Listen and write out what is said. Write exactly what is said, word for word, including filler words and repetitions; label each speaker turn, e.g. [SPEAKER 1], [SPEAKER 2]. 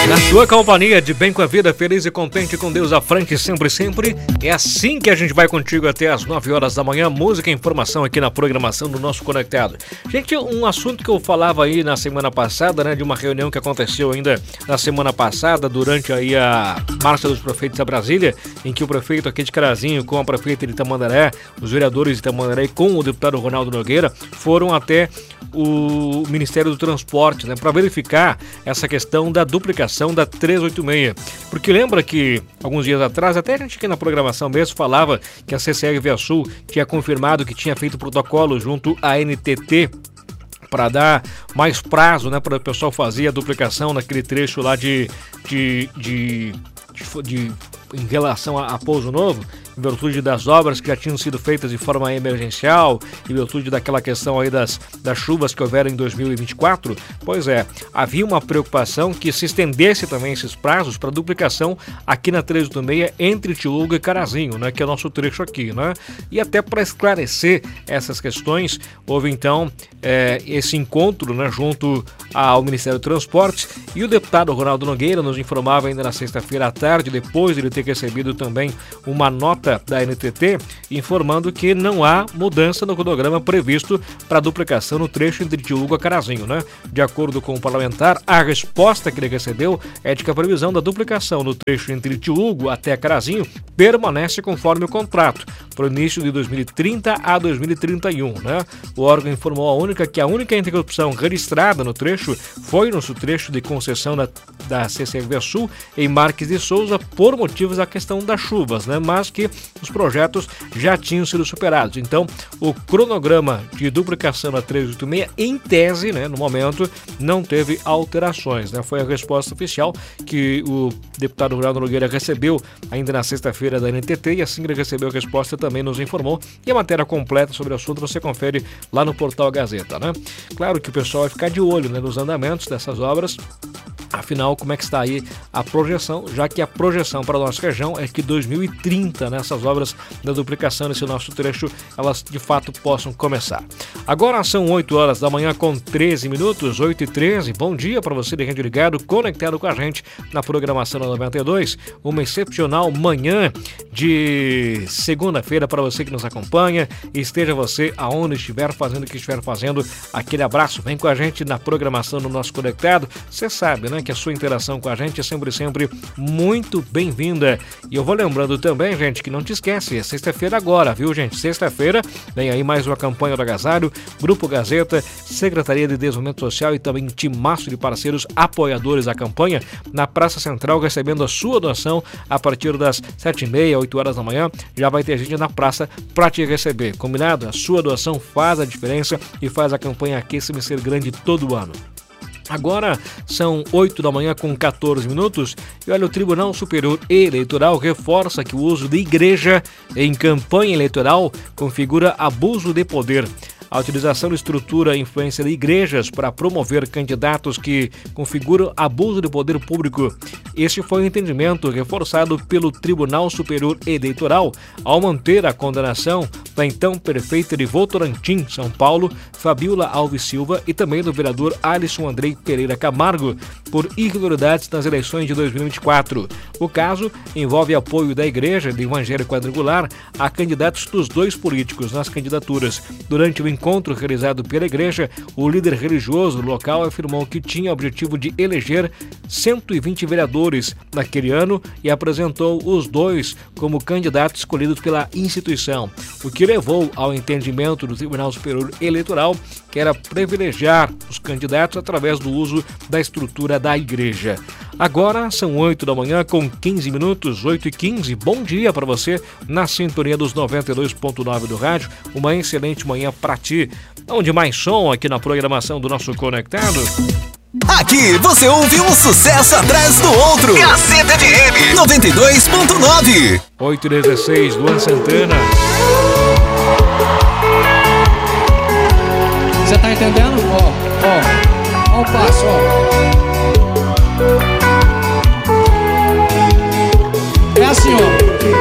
[SPEAKER 1] Na sua companhia, de bem com a vida, feliz e contente com Deus à frente, sempre, sempre. É assim que a gente vai contigo até as nove horas da manhã. Música e informação aqui na programação do nosso Conectado. Gente, um assunto que eu falava aí na semana passada, né, de uma reunião que aconteceu ainda na semana passada, durante aí a Marcha dos Prefeitos a Brasília, em que o prefeito aqui de Carazinho, com a prefeita de Tamandaré, os vereadores de Tamandaré e com o deputado Ronaldo Nogueira, foram até o Ministério do Transporte, né, para verificar essa questão da duplicação da trezentos e oitenta e seis. Porque lembra que alguns dias atrás, até a gente aqui na programação mesmo falava que a C C R Via Sul tinha confirmado que tinha feito protocolo junto à N T T para dar mais prazo, né, para o pessoal fazer a duplicação naquele trecho lá de, de, de, de, de em relação a, a Pouso Novo, em virtude das obras que já tinham sido feitas de forma emergencial, em virtude daquela questão aí das, das chuvas que houveram em dois mil e vinte e quatro. Pois é, havia uma preocupação que se estendesse também esses prazos para duplicação aqui na trezentos e oitenta e seis entre Tiúga e Carazinho, né, que é o nosso trecho aqui, né? E até para esclarecer essas questões, houve então é, esse encontro, né, junto ao Ministério do Transporte, e o deputado Ronaldo Nogueira nos informava ainda na sexta-feira à tarde, depois de ele ter recebido também uma nota da N T T informando que não há mudança no cronograma previsto para duplicação no trecho entre Tiúga e Carazinho, né? De acordo com o parlamentar, a resposta que ele recebeu é de que a previsão da duplicação no trecho entre Tiúga até Carazinho permanece conforme o contrato, para o início de dois mil e trinta a dois mil e trinta e um, né? O órgão informou a única que a única interrupção registrada no trecho foi no trecho de concessão da, da C C R Via Sul em Marques de Souza por motivos da questão das chuvas, né? Mas que os projetos já tinham sido superados. Então, o cronograma de duplicação da trezentos e oitenta e seis, em tese, né, no momento, não teve alterações, né? Foi a resposta oficial que o deputado Ronaldo Nogueira recebeu ainda na sexta-feira da N T T, e assim que ele recebeu a resposta também nos informou. E a matéria completa sobre o assunto você confere lá no portal Gazeta, né? Claro que o pessoal vai ficar de olho, né, nos andamentos dessas obras. Afinal, como é que está aí a projeção, já que a projeção para a nossa região é que dois mil e trinta, nessas né, obras da duplicação nesse nosso trecho, elas de fato possam começar. Agora são oito horas da manhã com treze minutos, oito e treze. Bom dia para você de rede ligado, conectado com a gente na programação da noventa e dois. Uma excepcional manhã de segunda-feira para você que nos acompanha. Esteja você aonde estiver fazendo o que estiver fazendo. Aquele abraço, vem com a gente na programação do nosso Conectado. Você sabe, né, que a sua interação com a gente é sempre, sempre muito bem-vinda. E eu vou lembrando também, gente, que não te esquece, é sexta-feira agora, viu, gente? Sexta-feira vem aí mais uma campanha do Agasalho, Grupo Gazeta, Secretaria de Desenvolvimento Social e também timaço de parceiros apoiadores da campanha na Praça Central, recebendo a sua doação a partir das sete e meia, oito horas da manhã. Já vai ter gente na praça para te receber, combinado? A sua doação faz a diferença e faz a campanha Aqueça-me Ser Grande todo ano. Agora são oito da manhã com quatorze minutos e olha, o Tribunal Superior Eleitoral reforça que o uso de igreja em campanha eleitoral configura abuso de poder. A utilização de estrutura e influência de igrejas para promover candidatos que configuram abuso de poder público. Este foi o entendimento reforçado pelo Tribunal Superior Eleitoral ao manter a condenação da então prefeita de Votorantim, São Paulo, Fabiola Alves Silva, e também do vereador Alisson Andrei Pereira Camargo por irregularidades nas eleições de dois mil e vinte e quatro. O caso envolve apoio da Igreja de Evangelho Quadrangular a candidatos dos dois políticos nas candidaturas. Durante o encontro realizado pela igreja, o líder religioso local afirmou que tinha o objetivo de eleger cento e vinte vereadores naquele ano e apresentou os dois como candidatos escolhidos pela instituição, o que levou ao entendimento do Tribunal Superior Eleitoral, que era privilegiar os candidatos através do uso da estrutura da igreja. Agora são oito da manhã com quinze minutos, oito e quinze. Bom dia para você na sintonia dos noventa e dois ponto nove do rádio. Uma excelente manhã para ti. Onde mais som aqui na programação do nosso Conectado.
[SPEAKER 2] Aqui você ouve um sucesso atrás do outro. Gazeta F M noventa e dois ponto nove.
[SPEAKER 1] oito e dezesseis, Luan Santana.